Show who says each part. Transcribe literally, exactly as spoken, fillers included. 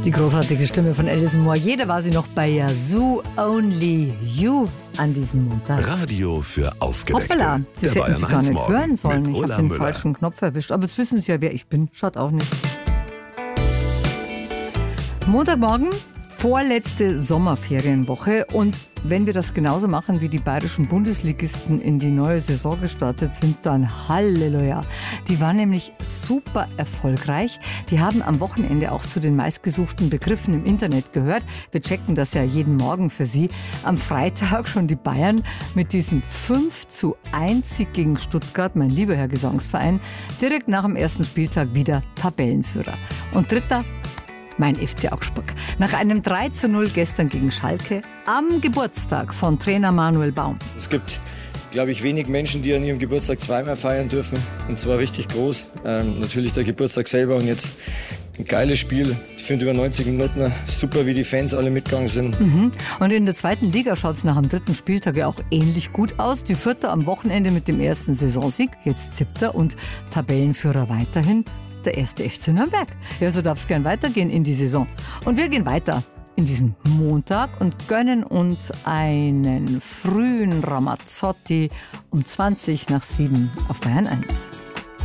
Speaker 1: Die großartige Stimme von Alison Moore. Jeder war sie noch bei Yazoo Only You an diesem Montag.
Speaker 2: Radio für Aufgeweckte.
Speaker 1: Hoppala, das
Speaker 2: Der
Speaker 1: hätten Sie
Speaker 2: Bayern
Speaker 1: gar
Speaker 2: eins
Speaker 1: nicht
Speaker 2: Morgen
Speaker 1: hören sollen.
Speaker 2: mit
Speaker 1: Ich habe
Speaker 2: Ulla
Speaker 1: den
Speaker 2: Müller.
Speaker 1: falschen Knopf erwischt. Aber jetzt wissen Sie ja, wer ich bin. Schaut auch nicht. Montagmorgen, vorletzte Sommerferienwoche. Und wenn wir das genauso machen, wie die bayerischen Bundesligisten in die neue Saison gestartet sind, dann Halleluja. Die waren nämlich super erfolgreich. Die haben am Wochenende auch zu den meistgesuchten Begriffen im Internet gehört. Wir checken das ja jeden Morgen für Sie. Am Freitag schon die Bayern mit diesem fünf zu eins Sieg gegen Stuttgart, mein lieber Herr Gesangsverein, direkt nach dem ersten Spieltag wieder Tabellenführer. Und dritter, mein F C Augsburg. Nach einem drei zu null gestern gegen Schalke am Geburtstag von Trainer Manuel Baum.
Speaker 3: Es gibt, glaube ich, wenig Menschen, die an ihrem Geburtstag zweimal feiern dürfen. Und zwar richtig groß. Ähm, natürlich der Geburtstag selber und jetzt ein geiles Spiel. Ich finde über neunzig Minuten super, wie die Fans alle mitgegangen sind.
Speaker 1: Mhm. Und in der zweiten Liga schaut es nach dem dritten Spieltag ja auch ähnlich gut aus. Die Vierter am Wochenende mit dem ersten Saisonsieg, jetzt siebter und Tabellenführer weiterhin der erste F C Nürnberg. Ja, so darf es gern weitergehen in die Saison. Und wir gehen weiter in diesen Montag und gönnen uns einen frühen Ramazzotti um zwanzig nach sieben auf Bayern eins.